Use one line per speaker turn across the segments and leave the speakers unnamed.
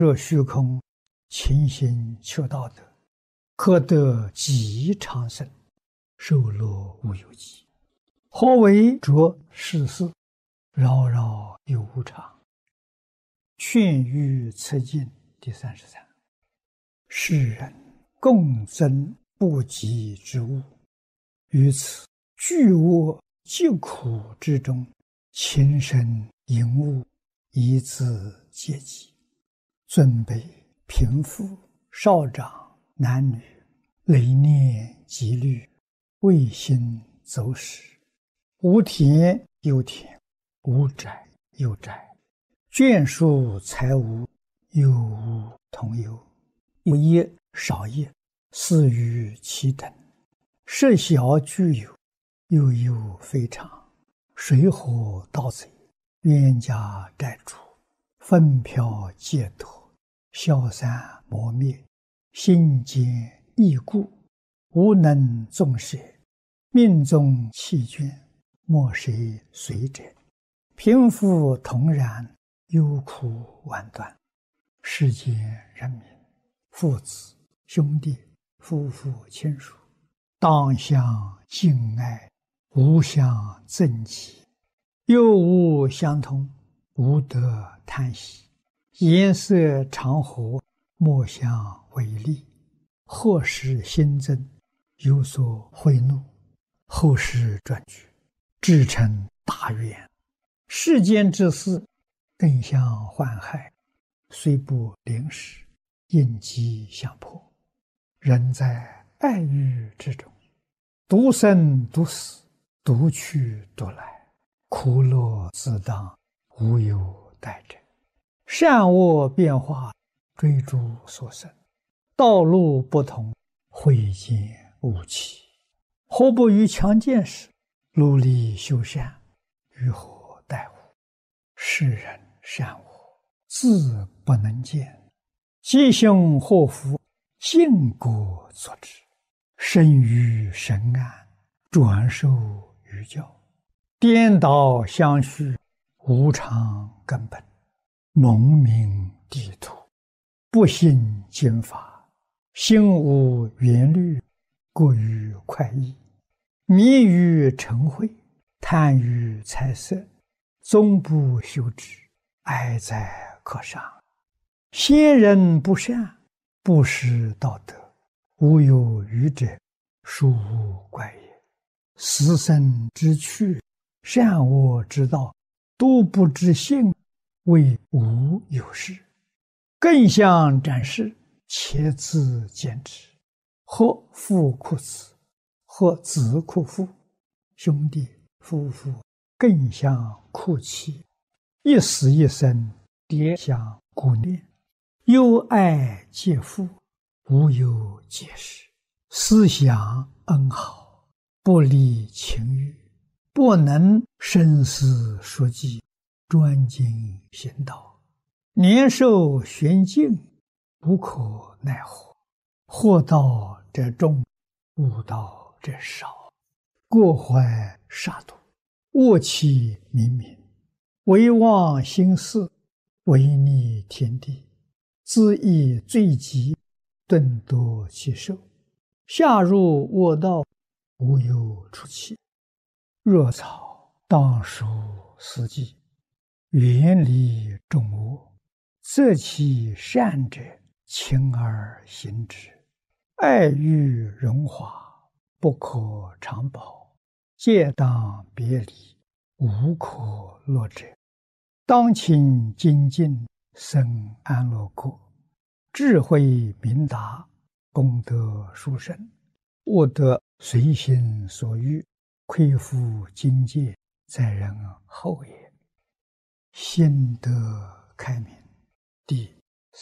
若虚空勤行求道德，可得极长生，寿乐无有极。何为着世事，扰扰有无常。劝喻此经第33。世人共争不及之物，于此巨恶疾苦之中，情深淫恶，以自戒己。尊卑贫富少长男女，累念积虑，未心走失。无田有田，无宅有宅，眷属财物，有无同有。有业少业，似于其等。设小具有，又有非常。水火盗贼，冤家债主，纷飘劫夺，消散磨灭，心坚易故，无能纵舍，命中弃眷，莫谁随者。贫富同然，忧苦万端。世间人民，父子兄弟夫妇亲属，当相敬爱，无相憎忌，又无相同，无得叹息。颜色常和，莫相违逆。或使新增，有所贿赂，后世转举，至成大愿。世间之事，更相患害，虽不临时，应机相迫。人在爱欲之中，独生独死，独去独来，苦乐自当，无有代者。善恶变化，追逐所生，道路不同，慧见无期。何不于强健时，努力修善，于何待乎？世人善恶，自不能见。吉凶祸福，尽果作之。生于神安，转受于教。颠倒相续，无常根本。蒙明地土，不信经法。心无缘虑，过于快意。迷于嗔恚，贪于财色，终不修之，哀哉可伤。先人不善，不识道德，无有余者，殊无怪也。死生之趣，善恶之道，都不知性，谓无有事。更相展示，且自见之。或父哭子，或子哭父，兄弟夫妇更相哭泣。一死一生，迭相顾念。忧爱皆父，无有解释。思想恩好，不离情欲，不能生死熟记，专精行道。年寿玄静，无可奈何。惑道者众，悟道者少。过怀杀戮，恶气冥冥，唯忘心事，违逆天地。自意罪极，顿夺其寿。下入恶道，无有出期。若草当属四季，远离众恶，择其善者，勤而行之。爱欲荣华，不可长保。戒当别离，无可乐者。当勤精进，生安乐国。智慧明达，功德殊胜。悟得随心所欲，亏负境界，在人后也。心得开明第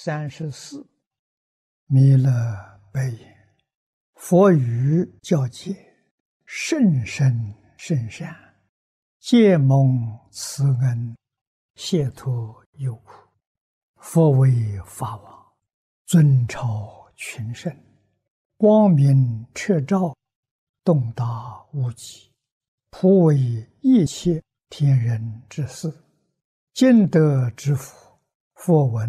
34。弥勒白言：佛语教诫，甚深甚善，皆蒙慈恩，解脱忧苦。佛为法王，尊超群圣，光明彻照，洞达无极，普为一切天人之事。今得之福，佛闻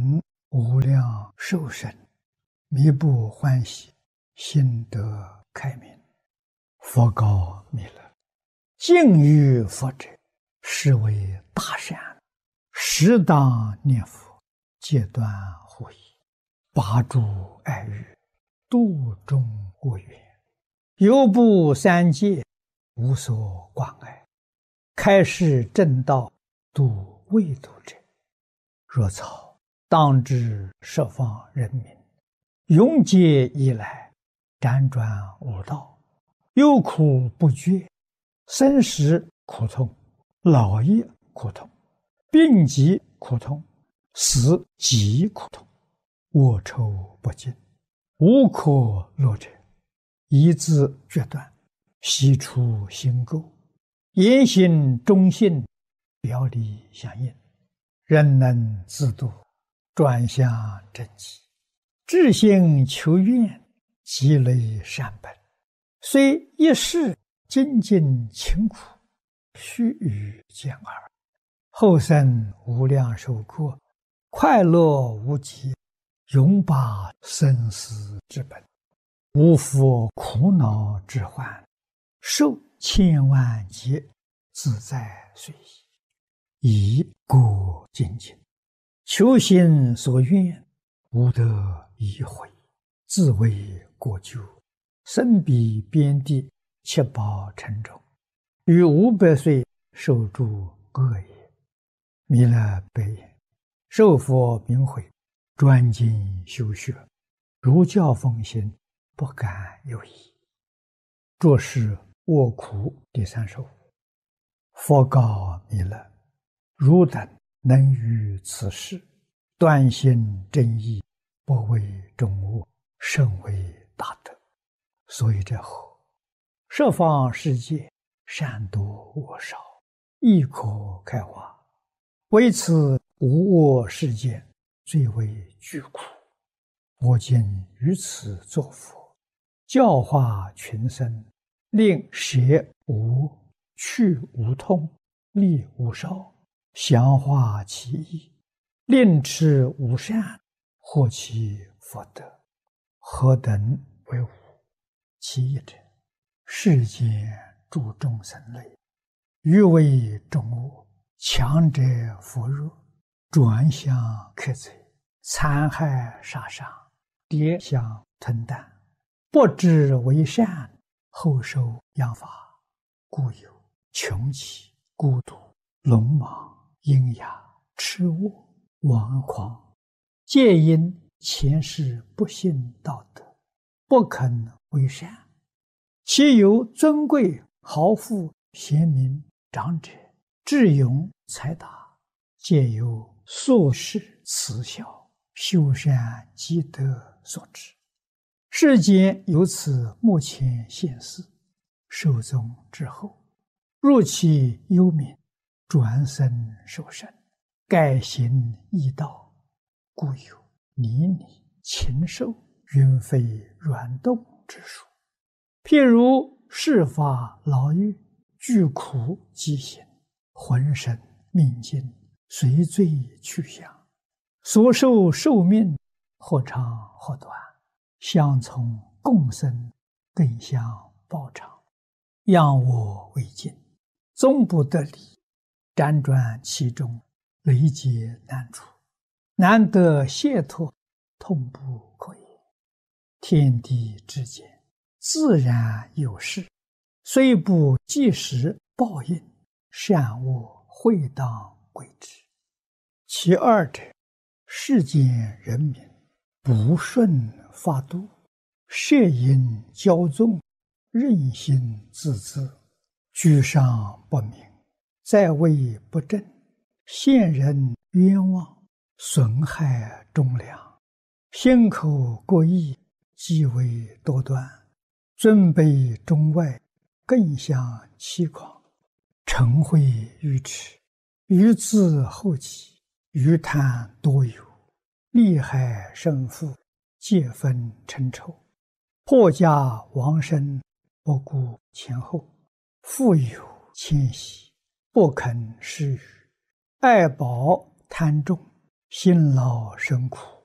无量寿生，弥不欢喜，心得开明。佛告弥勒：敬于佛者，是为大善，适当念佛，戒断护疑，拔诸爱欲，度众恶缘，犹不三界，无所挂碍，开示正道，度未度者。若草，当知十方人民，永劫以来，辗转无道，忧苦不绝，生死苦痛，老业苦痛，病疾苦痛，死极苦痛，卧愁不尽，无可乐者，一字决断，悉出心垢，言行忠信，表里相应，人能自度，转向正极，至心求愿，积累善本，虽一世精进勤苦，须臾见耳，后生无量寿过，快乐无极，永拔生死之本，无复苦恼之患，受千万劫，自在随意，以故精进，求心所愿，无得已悔，自为过咎，身彼边地，七宝沉重，于500岁受诸恶业。弥勒白言：受佛名讳，专精修学，如教奉行，不敢有疑。作是卧苦第35。佛告弥勒：汝等能于此事，断心正义，不为众恶，甚为大德。所以者何？十方世界，善多恶少，亦可开化。为此无我世界，最为巨苦。我今于此作佛，教化群生，令舍无、去无痛，利无少，详化其意，令持无善，获其福德。何等为无？其一者，世间诸众生类，欲为众恶，强者扶弱，转向克贼，残害杀伤，跌相吞啖，不知为善，后受殃罚，故有穷奇、孤独、聋盲、喑哑、痴卧、顽狂，皆因前世不信道德，不肯为善。其有尊贵、豪富、贤明、长者、智勇、才达，皆由宿世慈孝、修善积德所致。世间由此目前现世，寿终之后，入其幽冥，转生受生，改行异道，故有泥泞、禽兽、云飞软动之说。譬如世法牢狱，具苦极刑，浑身命尽，随罪去向，所受寿命或长或短，相从共生，更相报偿，仰我为镜，终不得离，辗转其中，累劫难除，难得解脱，痛不可言。天地之间，自然有事，虽不即时报应，善恶会当归之。其二者，世间人民不顺法度，摄引骄纵，任性自恣，居上不明，在位不正，陷人冤枉，损害忠良，心口过意，极为多端，尊卑中外，更相欺狂，嗔恚愚痴，愚自后己，愚贪多有，利害胜负，皆分称仇，破家亡身，不顾前后，富有谦息，不肯施予，爱宝贪重，辛劳生苦，